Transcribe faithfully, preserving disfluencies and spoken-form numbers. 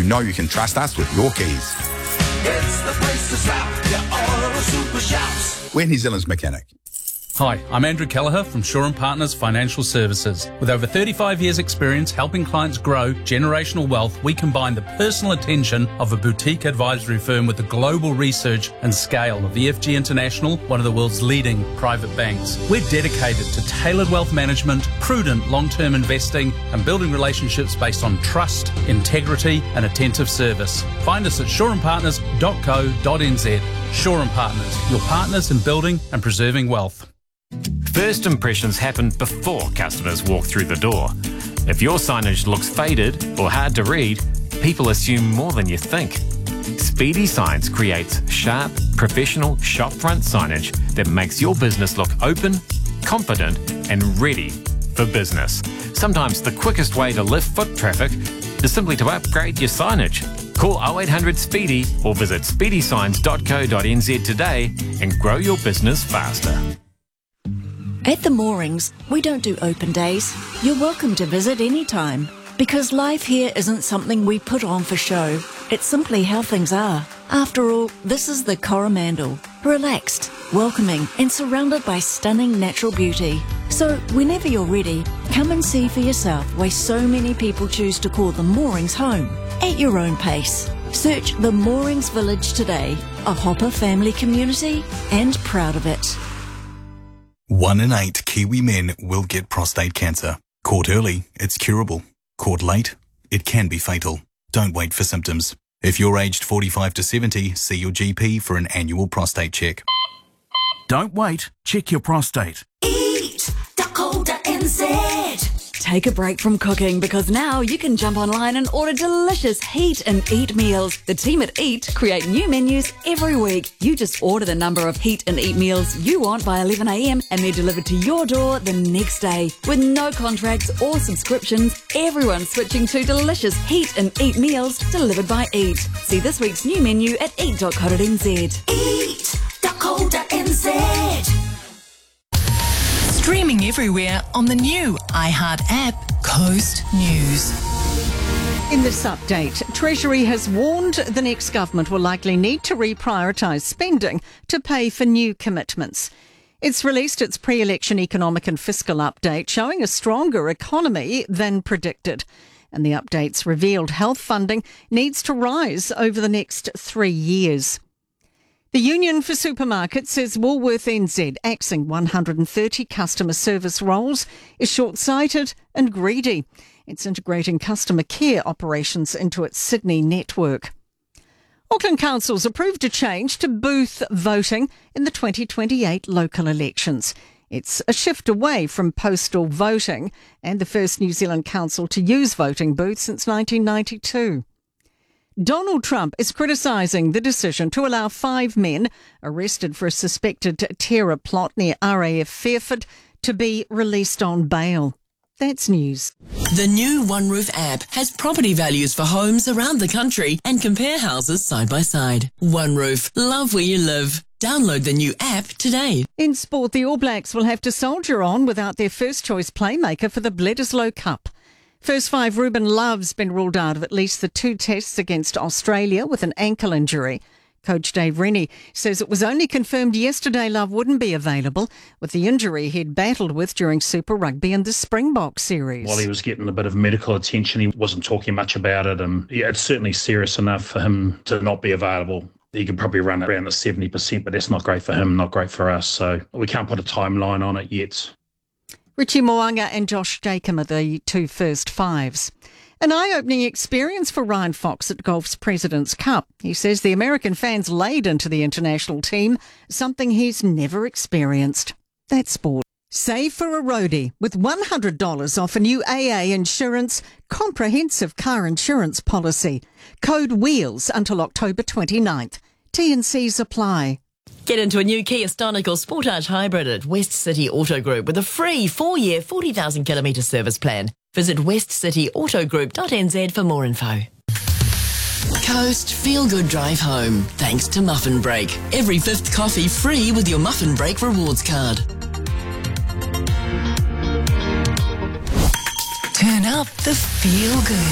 you know you can trust us with your keys. It's the place to stop. Your auto super shops. We're New Zealand's mechanic. Hi, I'm Andrew Kelleher from Shaw and Partners Financial Services. With over thirty-five years experience helping clients grow generational wealth, we combine the personal attention of a boutique advisory firm with the global research and scale of the F G International, one of the world's leading private banks. We're dedicated to tailored wealth management, prudent long-term investing, and building relationships based on trust, integrity, and attentive service. Find us at shaw and partners dot co dot n z. Shaw and Partners, your partners in building and preserving wealth. First impressions happen before customers walk through the door. If your signage looks faded or hard to read, people assume more than you think. Speedy Signs creates sharp, professional shopfront signage that makes your business look open, confident and ready for business. Sometimes the quickest way to lift foot traffic is simply to upgrade your signage. Call oh eight hundred SPEEDY or visit speedy signs dot co dot n z today and grow your business faster. At the Moorings, we don't do open days. You're welcome to visit anytime, because life here isn't something we put on for show. It's simply how things are. After all, this is the Coromandel. Relaxed, welcoming and surrounded by stunning natural beauty. So whenever you're ready, come and see for yourself why so many people choose to call the Moorings home. At your own pace. Search the Moorings Village today, a Hopper family community and proud of it. One in eight Kiwi men will get prostate cancer. Caught early, it's curable. Caught late, it can be fatal. Don't wait for symptoms. If you're aged forty-five to seventy, see your G P for an annual prostate check. Don't wait, check your prostate. eat dot co dot n z. Take a break from cooking, because now you can jump online and order delicious Heat and Eat meals. The team at Eat create new menus every week. You just order the number of Heat and Eat meals you want by eleven a m and they're delivered to your door the next day. With no contracts or subscriptions, everyone's switching to delicious Heat and Eat meals delivered by Eat. See this week's new menu at eat dot co dot n z. eat dot co dot n z. Streaming everywhere on the new iHeart app, Coast News. In this update, Treasury has warned the next government will likely need to reprioritise spending to pay for new commitments. It's released its pre-election economic and fiscal update showing a stronger economy than predicted. And the update's revealed health funding needs to rise over the next three years. The Union for Supermarkets says Woolworth N Z axing one hundred thirty customer service roles is short-sighted and greedy. It's integrating customer care operations into its Sydney network. Auckland Council's approved a change to booth voting in the twenty twenty-eight local elections. It's a shift away from postal voting and the first New Zealand council to use voting booths since nineteen ninety-two. Donald Trump is criticising the decision to allow five men arrested for a suspected terror plot near R A F Fairford to be released on bail. That's news. The new OneRoof app has property values for homes around the country and compare houses side by side. OneRoof, love where you live. Download the new app today. In sport, the All Blacks will have to soldier on without their first choice playmaker for the Bledisloe Cup. First five, Ruben Love's been ruled out of at least the two tests against Australia with an ankle injury. Coach Dave Rennie says it was only confirmed yesterday Love wouldn't be available with the injury he'd battled with during Super Rugby and the Springbok series. While he was getting a bit of medical attention, he wasn't talking much about it. And yeah, it's certainly serious enough for him to not be available. He could probably run around the seventy percent, but that's not great for him, not great for us. So we can't put a timeline on it yet. Richie Mo'unga and Josh Jacob are the two first fives. An eye-opening experience for Ryan Fox at golf's President's Cup. He says the American fans laid into the international team, something he's never experienced. That's sport. Save for a roadie with one hundred dollars off a new A A Insurance comprehensive car insurance policy. Code WHEELS until October twenty-ninth. T and Cs apply. Get into a new Kia Stonic or Sportage Hybrid at West City Auto Group with a free four-year, forty thousand kilometre service plan. Visit west city auto group dot n z for more info. Coast Feel Good Drive Home, thanks to Muffin Break. Every fifth coffee free with your Muffin Break rewards card. Turn up the feel good.